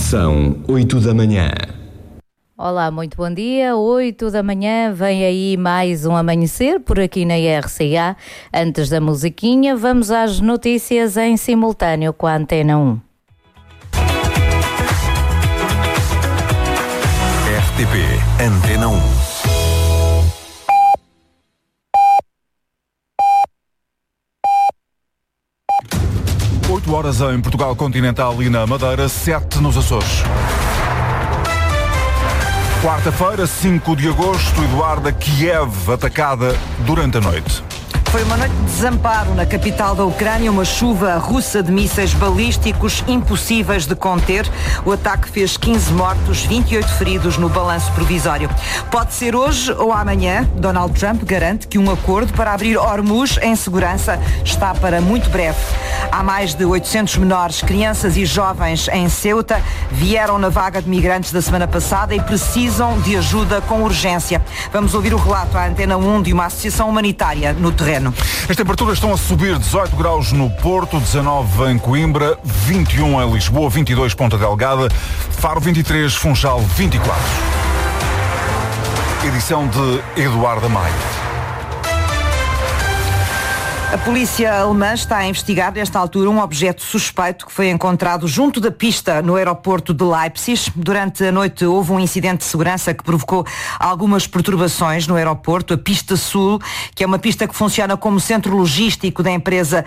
São 8 da manhã. Olá, muito bom dia. 8 da manhã, vem aí mais um amanhecer por aqui na RCA. Antes da musiquinha, vamos às notícias em simultâneo com a Antena 1. RTP Antena 1. Oito horas em Portugal Continental e na Madeira, 7 nos Açores. Quarta-feira, 5 de agosto, Eduarda, Kiev atacada durante a noite. Foi uma noite de desamparo na capital da Ucrânia, uma chuva russa de mísseis balísticos impossíveis de conter. O ataque fez 15 mortos, 28 feridos no balanço provisório. Pode ser hoje ou amanhã. Donald Trump garante que um acordo para abrir Hormuz em segurança está para muito breve. Há mais de 800 menores, crianças e jovens em Ceuta, vieram na vaga de migrantes da semana passada e precisam de ajuda com urgência. Vamos ouvir o relato à Antena 1 de uma associação humanitária no terreno. As temperaturas estão a subir, 18 graus no Porto, 19 em Coimbra, 21 em Lisboa, 22 Ponta Delgada, Faro 23, Funchal 24. Edição de Eduarda Maia. A polícia alemã está a investigar nesta altura um objeto suspeito que foi encontrado junto da pista no aeroporto de Leipzig. Durante a noite houve um incidente de segurança que provocou algumas perturbações no aeroporto. A pista Sul, que é uma pista que funciona como centro logístico da empresa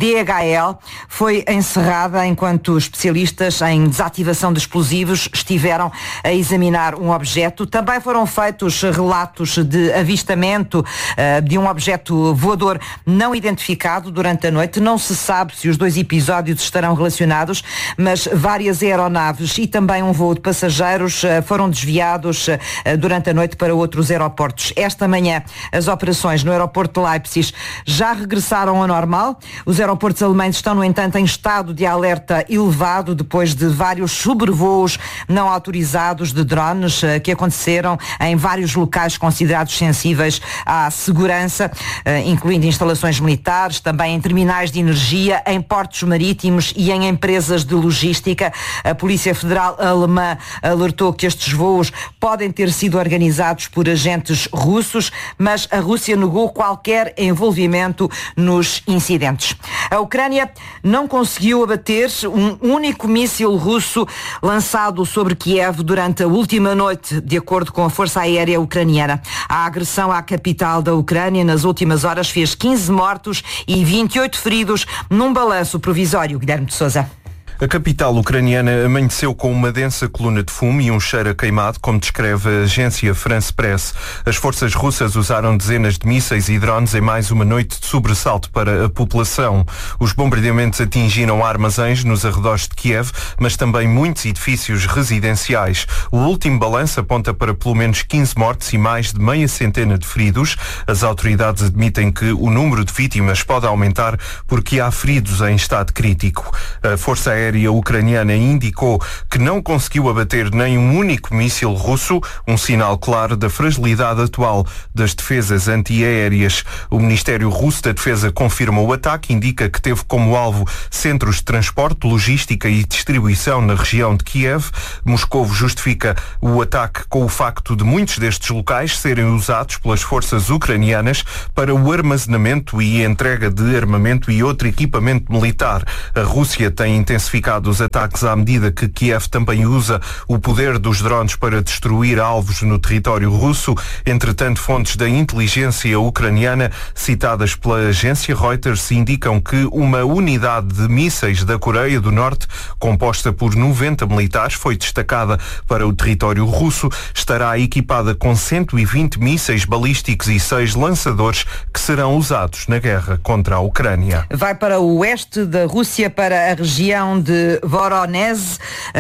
DHL, foi encerrada enquanto especialistas em desativação de explosivos estiveram a examinar um objeto. Também foram feitos relatos de avistamento de um objeto voador não identificado durante a noite. Não se sabe se os dois episódios estarão relacionados, mas várias aeronaves e também um voo de passageiros foram desviados durante a noite para outros aeroportos. Esta manhã, as operações no aeroporto de Leipzig já regressaram ao normal. Os aeroportos alemães estão, no entanto, em estado de alerta elevado depois de vários sobrevoos não autorizados de drones que aconteceram em vários locais considerados sensíveis à segurança, incluindo instalações militares, também em terminais de energia, em portos marítimos e em empresas de logística. A Polícia Federal Alemã alertou que estes voos podem ter sido organizados por agentes russos, mas a Rússia negou qualquer envolvimento nos incidentes. A Ucrânia não conseguiu abater um único míssil russo lançado sobre Kiev durante a última noite, de acordo com a Força Aérea Ucraniana. A agressão à capital da Ucrânia nas últimas horas fez 15 mortos e 28 feridos num balanço provisório. Guilherme de Sousa. A capital ucraniana amanheceu com uma densa coluna de fumo e um cheiro a queimado, como descreve a agência France Press. As forças russas usaram dezenas de mísseis e drones em mais uma noite de sobressalto para a população. Os bombardeamentos atingiram armazéns nos arredores de Kiev, mas também muitos edifícios residenciais. O último balanço aponta para pelo menos 15 mortes e mais de meia centena de feridos. As autoridades admitem que o número de vítimas pode aumentar porque há feridos em estado crítico. A Força Aérea Ucraniana indicou que não conseguiu abater nem um único míssil russo, um sinal claro da fragilidade atual das defesas antiaéreas. O Ministério Russo da Defesa confirmou o ataque, indica que teve como alvo centros de transporte, logística e distribuição na região de Kiev. Moscovo justifica o ataque com o facto de muitos destes locais serem usados pelas forças ucranianas para o armazenamento e entrega de armamento e outro equipamento militar. A Rússia tem intensificado os ataques à medida que Kiev também usa o poder dos drones para destruir alvos no território russo. Entretanto, fontes da inteligência ucraniana citadas pela agência Reuters indicam que uma unidade de mísseis da Coreia do Norte, composta por 90 militares, foi destacada para o território russo. Estará equipada com 120 mísseis balísticos e 6 lançadores que serão usados na guerra contra a Ucrânia. Vai para o oeste da Rússia, para a região de Voronezh,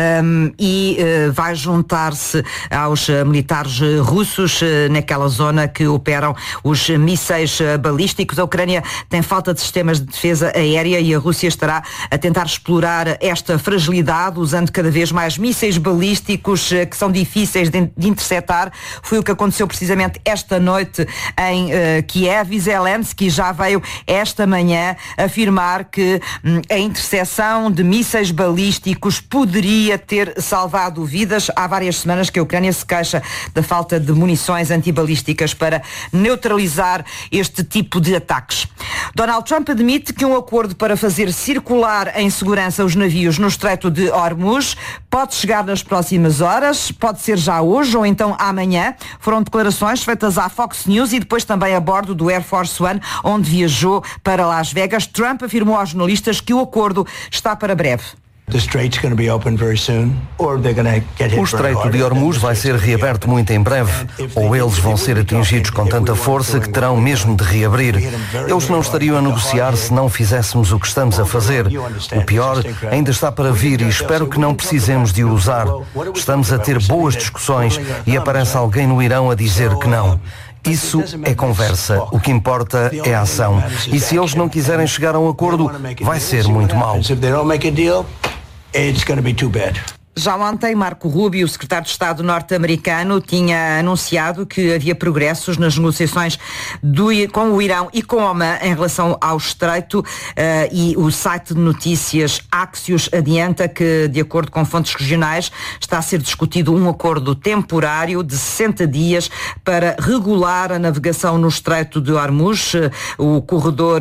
e vai juntar-se aos militares russos naquela zona que operam os mísseis balísticos. A Ucrânia tem falta de sistemas de defesa aérea e a Rússia estará a tentar explorar esta fragilidade usando cada vez mais mísseis balísticos que são difíceis de interceptar. Foi o que aconteceu precisamente esta noite em Kiev, e Zelensky já veio esta manhã afirmar que a interseção de mísseis balísticos poderia poderia ter salvado vidas. Há várias semanas que a Ucrânia se queixa da falta de munições antibalísticas para neutralizar este tipo de ataques. Donald Trump admite que um acordo para fazer circular em segurança os navios no Estreito de Hormuz pode chegar nas próximas horas, pode ser já hoje ou então amanhã. Foram declarações feitas à Fox News e depois também a bordo do Air Force One, onde viajou para Las Vegas. Trump afirmou aos jornalistas que o acordo está para breve. O Estreito de Hormuz vai ser reaberto muito em breve, ou eles vão ser atingidos com tanta força que terão mesmo de reabrir. Eles não estariam a negociar se não fizéssemos o que estamos a fazer. O pior ainda está para vir e espero que não precisemos de o usar. Estamos a ter boas discussões e aparece alguém no Irão a dizer que não. Isso é conversa. O que importa é a ação. E se eles não quiserem chegar a um acordo, vai ser muito mau. It's going to be too bad. Já ontem, Marco Rubio, o secretário de Estado norte-americano, tinha anunciado que havia progressos nas negociações com o Irão e com Omã em relação ao Estreito, e o site de notícias Axios adianta que, de acordo com fontes regionais, está a ser discutido um acordo temporário de 60 dias para regular a navegação no Estreito de Hormuz. O corredor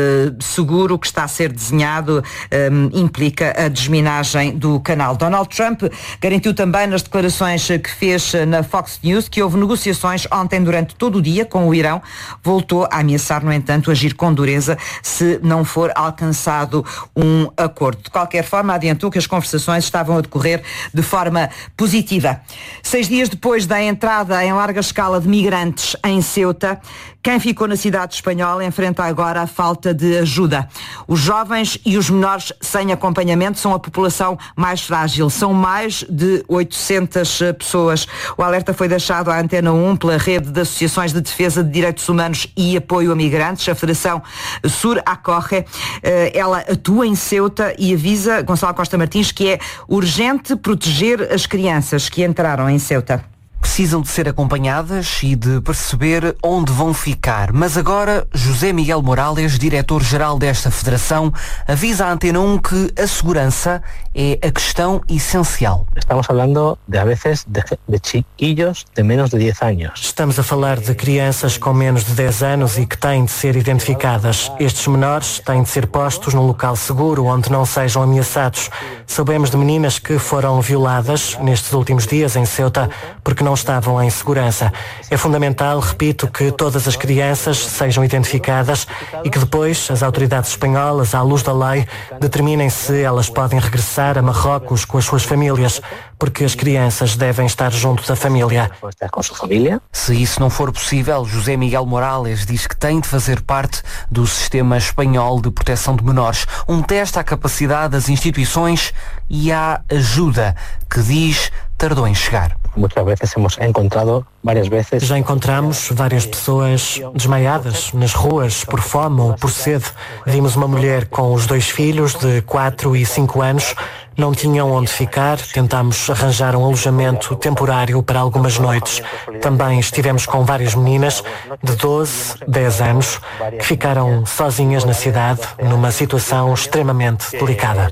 seguro que está a ser desenhado implica a desminagem do canal. Donald Trump garantiu também nas declarações que fez na Fox News que houve negociações ontem durante todo o dia com o Irão. Voltou a ameaçar, no entanto, agir com dureza se não for alcançado um acordo. De qualquer forma, adiantou que as conversações estavam a decorrer de forma positiva. 6 dias depois da entrada em larga escala de migrantes em Ceuta, quem ficou na cidade espanhola enfrenta agora a falta de ajuda. Os jovens e os menores sem acompanhamento são a população mais frágil. São mais de 800 pessoas. O alerta foi deixado à Antena 1 pela rede de associações de defesa de direitos humanos e apoio a migrantes, a Federação Sur Acoge. Ela atua em Ceuta e avisa, Gonçalo Costa Martins, que é urgente proteger as crianças que entraram em Ceuta. Precisam de ser acompanhadas e de perceber onde vão ficar. Mas agora, José Miguel Morales, diretor-geral desta federação, avisa à Antena 1 que a segurança é a questão essencial. Estamos falando, a vezes, de chiquillos de menos de 10 anos. Estamos a falar de crianças com menos de 10 anos e que têm de ser identificadas. Estes menores têm de ser postos num local seguro, onde não sejam ameaçados. Sabemos de meninas que foram violadas nestes últimos dias em Ceuta porque não estavam em segurança. É fundamental, repito, que todas as crianças sejam identificadas e que depois as autoridades espanholas, à luz da lei, determinem se elas podem regressar a Marrocos com as suas famílias, porque as crianças devem estar junto da família. Se isso não for possível, José Miguel Morales diz que tem de fazer parte do sistema espanhol de proteção de menores. Um teste à capacidade das instituições e à ajuda que diz tardou em chegar. Já encontramos várias pessoas desmaiadas nas ruas por fome ou por sede. Vimos uma mulher com os 2 filhos de 4 e 5 anos. Não tinham onde ficar, tentámos arranjar um alojamento temporário para algumas noites. Também estivemos com várias meninas de 12, 10 anos que ficaram sozinhas na cidade numa situação extremamente delicada.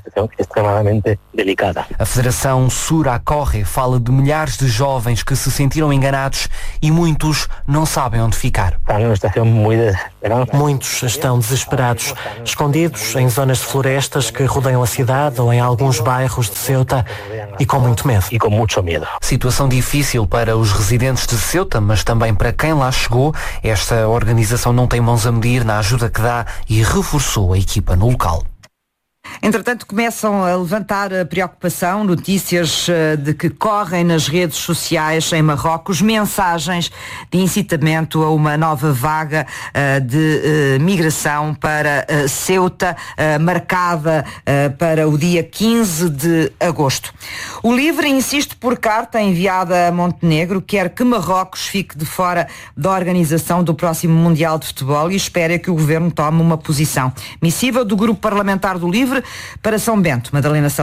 A Federação Sur Acoge fala de milhares de jovens que se sentiram enganados e muitos não sabem onde ficar. Muitos estão desesperados, escondidos em zonas de florestas que rodeiam a cidade ou em alguns bairros de Ceuta e com muito medo. Situação difícil para os residentes de Ceuta, mas também para quem lá chegou. Esta organização não tem mãos a medir na ajuda que dá e reforçou a equipa no local. Entretanto, começam a levantar a preocupação notícias de que correm nas redes sociais em Marrocos mensagens de incitamento a uma nova vaga de migração para Ceuta, marcada para o dia 15 de agosto. O LIVRE insiste por carta enviada a Montenegro, quer que Marrocos fique de fora da organização do próximo Mundial de Futebol e espera que o governo tome uma posição. Missiva do Grupo Parlamentar do LIVRE para São Bento. Madalena Salema.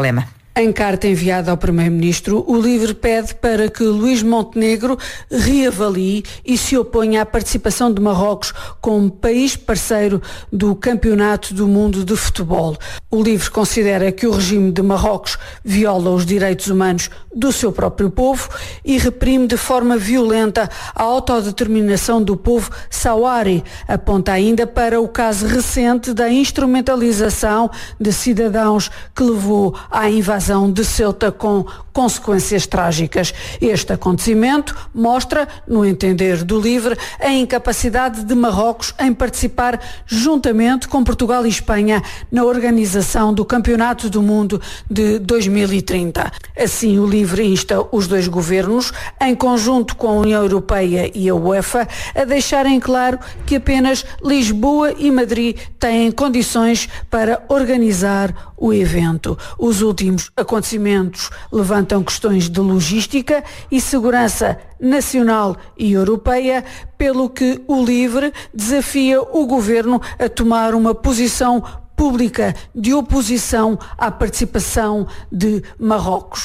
Em carta enviada ao Primeiro-Ministro, o LIVRE pede para que Luís Montenegro reavalie e se oponha à participação de Marrocos como país parceiro do Campeonato do Mundo de Futebol. O LIVRE considera que o regime de Marrocos viola os direitos humanos do seu próprio povo e reprime de forma violenta a autodeterminação do povo sauari. Aponta ainda para o caso recente da instrumentalização de cidadãos que levou à invasão de Ceuta com consequências trágicas. Este acontecimento mostra, no entender do LIVRE, a incapacidade de Marrocos em participar juntamente com Portugal e Espanha na organização do Campeonato do Mundo de 2030. Assim, o LIVRE insta os dois governos, em conjunto com a União Europeia e a UEFA, a deixarem claro que apenas Lisboa e Madrid têm condições para organizar o evento. Os últimos acontecimentos levantam questões de logística e segurança nacional e europeia, pelo que o LIVRE desafia o governo a tomar uma posição pública de oposição à participação de Marrocos.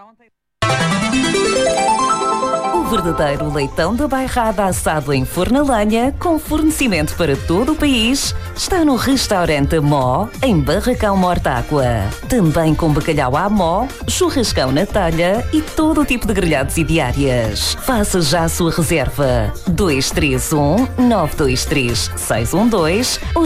O verdadeiro leitão da bairrada assado em forno a lenha, com fornecimento para todo o país, está no restaurante Mó, em Barracão Mortágua. Também com bacalhau à mó, churrascão na talha e todo o tipo de grelhados e diárias. Faça já a sua reserva. 231-923-612 ou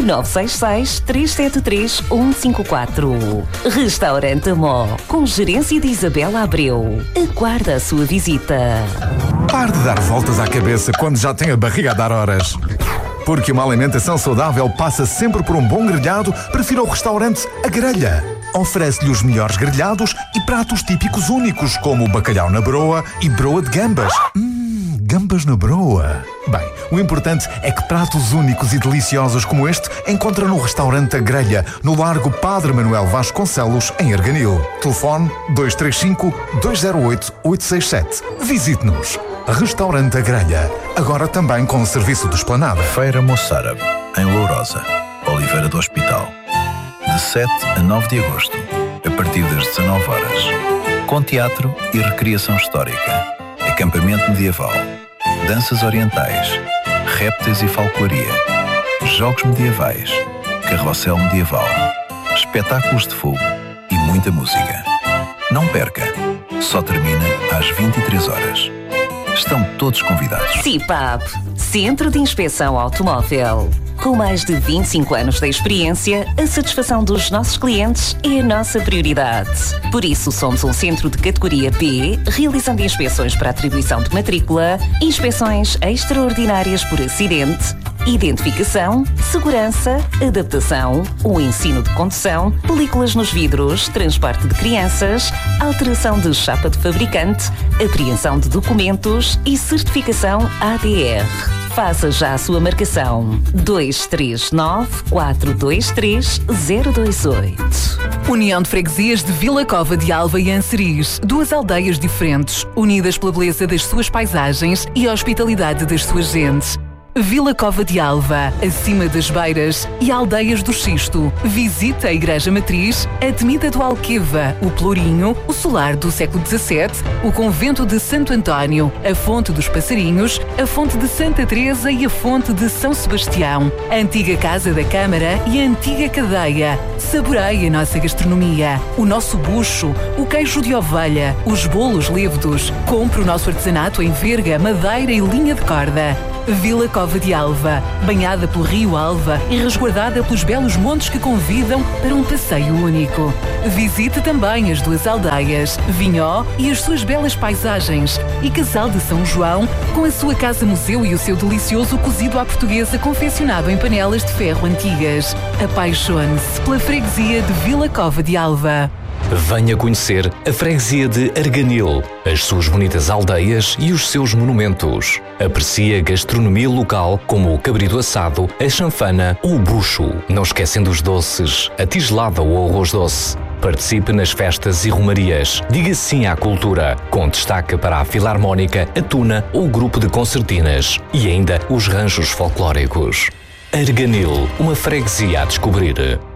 966-373-154. Restaurante Mó, com gerência de Isabela Abreu. Aguarda a sua visita. Pare de dar voltas à cabeça quando já tem a barriga a dar horas. Porque uma alimentação saudável passa sempre por um bom grelhado, prefira o restaurante A Grelha. Oferece-lhe os melhores grelhados e pratos típicos únicos, como o bacalhau na broa e broa de gambas. Gambas na broa. Bem, o importante é que pratos únicos e deliciosos como este encontra no restaurante A Grelha, no Largo Padre Manuel Vasconcelos, em Arganil. Telefone 235-208-867. Visite-nos. Restaurante A Grelha, agora também com o serviço de esplanada. Feira Moçárabe, em Lourosa, Oliveira do Hospital. De 7 a 9 de agosto, a partir das 19 horas. Com teatro e recriação histórica, acampamento medieval, danças orientais, répteis e falcoaria, jogos medievais, carrossel medieval, espetáculos de fogo e muita música. Não perca, só termina às 23 horas. Estão todos convidados. CIPAP, Centro de Inspeção Automóvel. Com mais de 25 anos de experiência, a satisfação dos nossos clientes é a nossa prioridade. Por isso, somos um centro de categoria B, realizando inspeções para atribuição de matrícula, inspeções extraordinárias por acidente, identificação, segurança, adaptação, o ensino de condução, películas nos vidros, transporte de crianças, alteração de chapa de fabricante, apreensão de documentos e certificação ADR. Faça já a sua marcação. 239-423-028. União de Freguesias de Vila Cova de Alva e Anseriz. Duas aldeias diferentes, unidas pela beleza das suas paisagens e a hospitalidade das suas gentes. Vila Cova de Alva, acima das Beiras e Aldeias do Xisto. Visita a Igreja Matriz, a Temida do Alqueva, o Pelourinho, o Solar do século XVII, o Convento de Santo António, a Fonte dos Passarinhos, a Fonte de Santa Teresa e a Fonte de São Sebastião, a antiga Casa da Câmara e a antiga Cadeia. Saboreie a nossa gastronomia, o nosso bucho, o queijo de ovelha, os bolos lévedos. Compre o nosso artesanato em verga, madeira e linha de corda. Vila Cova de Alva, banhada pelo Rio Alva e resguardada pelos belos montes que convidam para um passeio único. Visite também as duas aldeias, Vinhó e as suas belas paisagens, e Casal de São João, com a sua casa-museu e o seu delicioso cozido à portuguesa confeccionado em panelas de ferro antigas. Apaixone-se pela freguesia de Vila Cova de Alva. Venha conhecer a freguesia de Arganil, as suas bonitas aldeias e os seus monumentos. Aprecie a gastronomia local como o cabrito assado, a chanfana ou o bucho. Não esquecendo os doces, a tigelada ou o arroz doce. Participe nas festas e romarias. Diga sim à cultura, com destaque para a Filarmónica, a Tuna ou o grupo de concertinas. E ainda os ranchos folclóricos. Arganil, uma freguesia a descobrir.